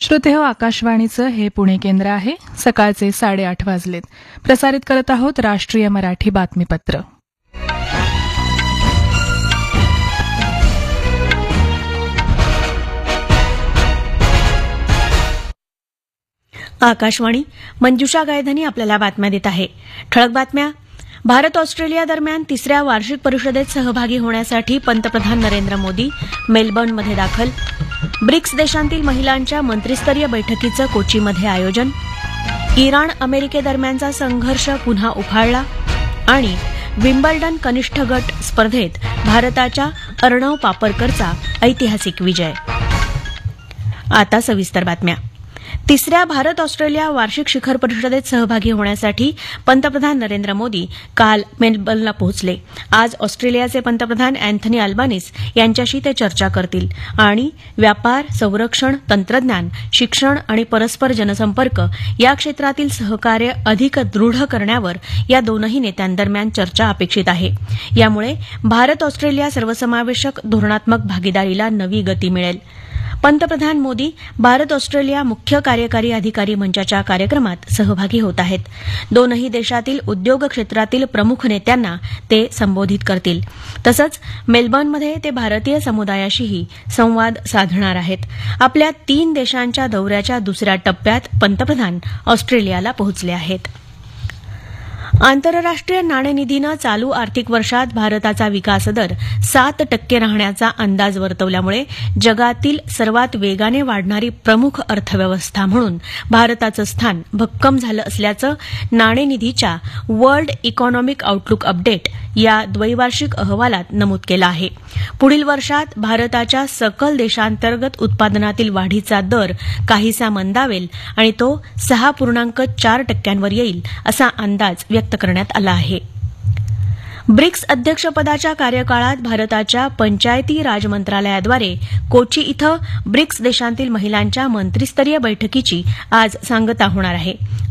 श्रोतेहो, आकाशवाणीचं हे पुणे केंद्र आहे. सकाळचे 8:30 वाजलेत. प्रसारित करत आहोत राष्ट्रीय मराठी बातमीपत्र. आकाशवाणी. मंजुषा गायधनी आपल्याला बातम्या देत आहे. ठळक बातम्या. भारत ऑस्ट्रेलिया दरम्यान तिसऱ्या वार्षिक परिषदेत सहभागी होण्यासाठी पंतप्रधान नरेंद्र मोदी मेलबर्नमध्ये दाखल. ब्रिक्स देशांतील महिलांच्या मंत्रिस्तरीय बैठकीचं कोचीमध्ये आयोजन. इराण अमेरिकेदरम्यानचा संघर्ष पुन्हा उफाळला. आणि विम्बल्डन कनिष्ठ गट स्पर्धेत भारताच्या अर्णव पापरकरचा ऐतिहासिक विजय. आता सविस्तर बातम्या. तिसऱ्या भारत ऑस्ट्रेलिया वार्षिक शिखर परिषदेत सहभागी होण्यासाठी पंतप्रधान नरेंद्र मोदी काल मेलबर्नला पोहोचले. आज ऑस्ट्रेलियाचे पंतप्रधान अँथनी अल्बानीस यांच्याशी ते चर्चा करतील आणि व्यापार, संरक्षण, तंत्रज्ञान, शिक्षण आणि परस्पर जनसंपर्क या क्षेत्रातील सहकार्य अधिक दृढ करण्यावर या दोनही नेत्यांदरम्यान चर्चा अपेक्षित आहे. यामुळे भारत ऑस्ट्रेलिया सर्वसमावेशक धोरणात्मक भागीदारीला नवी गती मिळेल. पंतप्रधान मोदी भारत ऑस्ट्रेलिया मुख्य कार्यकारी अधिकारी मंचाच्या कार्यक्रमात सहभागी होत आहेत. दोनही देशातील उद्योग क्षेत्रातील प्रमुख नेत्यांना ते संबोधित करतील. तसंच मेलबर्नमध्ये ते भारतीय समुदायाशीही संवाद साधणार आहेत. आपल्या 3 देशांच्या दौऱ्याच्या दुसऱ्या टप्प्यात पंतप्रधान ऑस्ट्रेलियाला पोहोचले आहेत. आंतरराष्ट्रीय नाणेनिधीनं चालू आर्थिक वर्षात भारताचा विकासदर 7% राहण्याचा अंदाज वर्तवल्यामुळे जगातील सर्वात वेगाने वाढणारी प्रमुख अर्थव्यवस्था म्हणून भारताचं स्थान भक्कम झालं असल्याचं नाणेनिधीच्या वर्ल्ड इकॉनॉमिक आउटलुक अपडेट या द्वैवार्षिक अहवालात नमूद केलं आहे. पुढील वर्षात भारताच्या सकल देशांतर्गत उत्पादनातील वाढीचा दर काहीसा मंदावेल आणि तो 6.4% येईल असा अंदाज व्यक्त करण्यात आला आहे. ब्रिक्स अध्यक्षपदाच्या कार्यकाळात भारताच्या पंचायती राज मंत्रालयाद्वारे कोची इथं ब्रिक्स देशांतील महिलांच्या मंत्रिस्तरीय बैठकीची आज सांगता होणार आहे.